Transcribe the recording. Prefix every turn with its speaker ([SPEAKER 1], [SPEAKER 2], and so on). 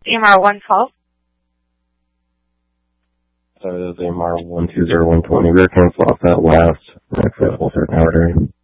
[SPEAKER 1] EMR 112.
[SPEAKER 2] So it was EMR 120120. Rear cancel off that last accessible certain artery.